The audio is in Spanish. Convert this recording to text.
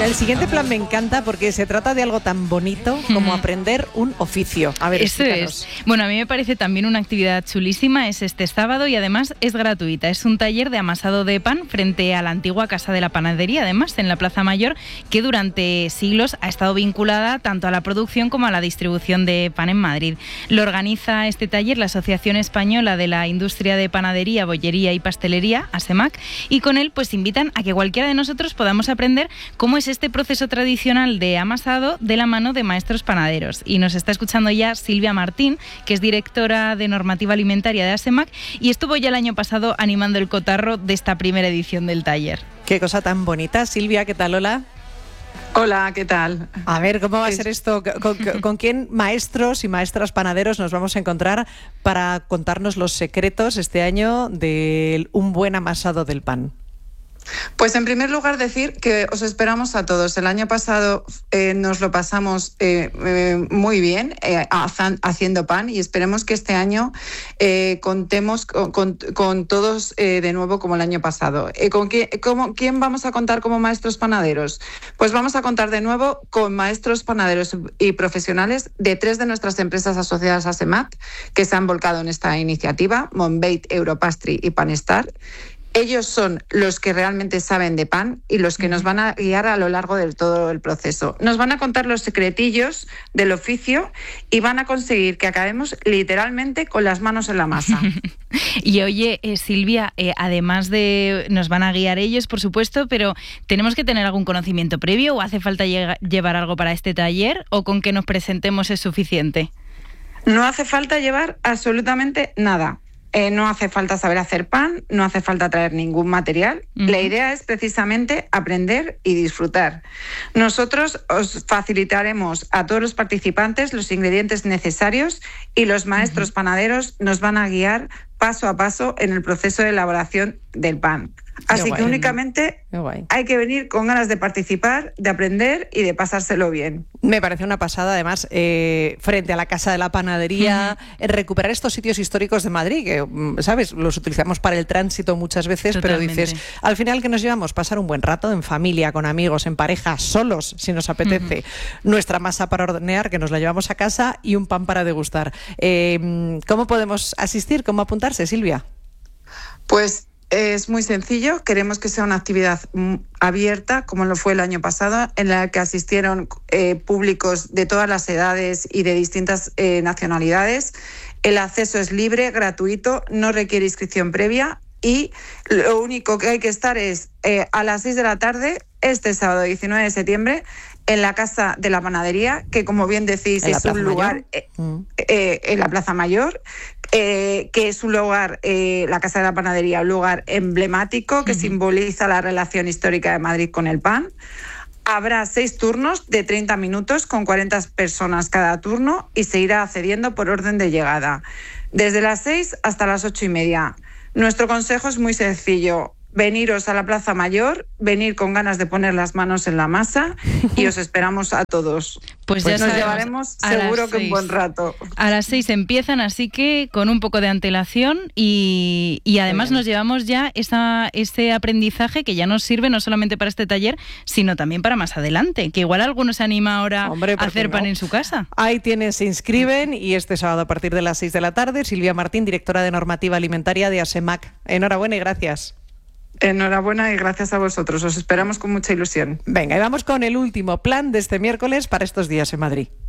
El siguiente plan me encanta porque se trata de algo tan bonito como aprender un oficio. A ver, eso es. Bueno, a mí me parece también una actividad chulísima. Es este sábado y además es gratuita. Es un taller de amasado de pan frente a la antigua Casa de la Panadería, además, en la Plaza Mayor, que durante siglos ha estado vinculada tanto a la producción como a la distribución de pan en Madrid. Lo organiza este taller la Asociación Española de la Industria de Panadería, Bollería y Pastelería, ASEMAC, y con él pues invitan a que cualquiera de nosotros podamos aprender cómo es este proceso tradicional de amasado de la mano de maestros panaderos. Y nos está escuchando ya Silvia Martín, que es directora de normativa alimentaria de ASEMAC y estuvo ya el año pasado animando el cotarro de esta primera edición del taller. Qué cosa tan bonita. Silvia, ¿qué tal? Hola. Hola, ¿qué tal? A ver, ¿cómo va a ser esto? ¿Con quién maestros y maestras panaderos nos vamos a encontrar para contarnos los secretos este año de un buen amasado del pan? Pues en primer lugar decir que os esperamos a todos. El año pasado nos lo pasamos muy bien haciendo pan y esperemos que este año contemos con todos de nuevo como el año pasado. ¿Quién vamos a contar como maestros panaderos? Pues vamos a contar de nuevo con maestros panaderos y profesionales de 3 de nuestras empresas asociadas a ASEMAC que se han volcado en esta iniciativa, Monbeit, Europastry y Panestar. Ellos son los que realmente saben de pan y los que nos van a guiar a lo largo de todo el proceso. Nos van a contar los secretillos del oficio y van a conseguir que acabemos literalmente con las manos en la masa. Y oye, Silvia, además de nos van a guiar ellos, por supuesto, pero ¿tenemos que tener algún conocimiento previo o hace falta llevar algo para este taller o con que nos presentemos es suficiente? No hace falta llevar absolutamente nada. No hace falta saber hacer pan, no hace falta traer ningún material. Uh-huh. La idea es precisamente aprender y disfrutar. Nosotros os facilitaremos a todos los participantes los ingredientes necesarios y los maestros panaderos nos van a guiar paso a paso en el proceso de elaboración del pan. Así que únicamente hay que venir con ganas de participar, de aprender y de pasárselo bien. Me parece una pasada, además, frente a la Casa de la Panadería, recuperar estos sitios históricos de Madrid, que, ¿sabes? Los utilizamos para el tránsito muchas veces, totalmente. Pero dices, al final, ¿qué nos llevamos? Pasar un buen rato en familia, con amigos, en pareja, solos, si nos apetece. Nuestra masa para hornear, que nos la llevamos a casa, y un pan para degustar. ¿Cómo podemos asistir? ¿Cómo apuntarse, Silvia? Pues es muy sencillo. Queremos que sea una actividad abierta, como lo fue el año pasado, en la que asistieron públicos de todas las edades y de distintas nacionalidades. El acceso es libre, gratuito, no requiere inscripción previa y lo único que hay que estar es a las 6 de la tarde, este sábado 19 de septiembre, en la Casa de la Panadería, que como bien decís es un lugar en la Plaza Mayor, que es un lugar, la Casa de la Panadería, un lugar emblemático que simboliza la relación histórica de Madrid con el pan. Habrá 6 turnos de 30 minutos con 40 personas cada turno y se irá accediendo por orden de llegada, desde las 6 hasta las 8:30. Nuestro consejo es muy sencillo. Veniros a la Plaza Mayor, venir con ganas de poner las manos en la masa y os esperamos a todos. Pues ya nos llevaremos seguro que un buen rato. A las 6 empiezan, así que con un poco de antelación y además nos llevamos ya ese aprendizaje que ya nos sirve no solamente para este taller, sino también para más adelante, que igual alguno se anima ahora a hacer pan en su casa. Ahí tienes, se inscriben y este sábado a partir de las 6 de la tarde, Silvia Martín, directora de normativa alimentaria de ASEMAC. Enhorabuena y gracias. Enhorabuena y gracias a vosotros. Os esperamos con mucha ilusión. Venga, y vamos con el último plan de este miércoles para estos días en Madrid.